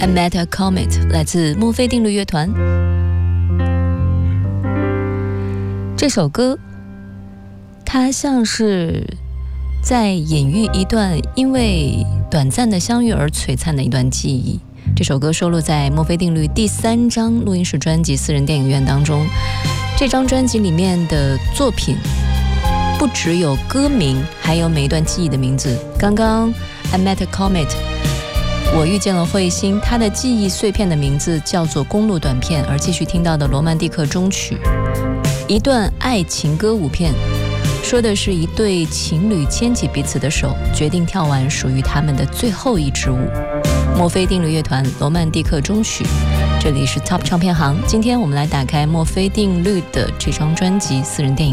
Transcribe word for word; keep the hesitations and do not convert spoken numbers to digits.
I Met a Comet 来自墨菲定律乐团。这首歌它像是在隐喻一段因为短暂的相遇而璀璨的一段记忆。这首歌收录在墨菲定律第三张录音室专辑《私人电影院》当中。这张专辑里面的作品不只有歌名，还有每一段记忆的名字。刚刚 I Met a Comet， 我遇见了彗星，它的记忆碎片的名字叫做公路短片。而继续听到的罗曼蒂克中曲，一段爱情歌舞片，说的是一对情侣牵起彼此的手，决定跳完属于他们的最后一支舞。墨菲定律乐团罗曼蒂克中曲，这里是 Top 唱片行。今天我们来打开墨菲定律的这张专辑《私人电影》。